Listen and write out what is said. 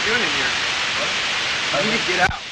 doing in here? You need to get out.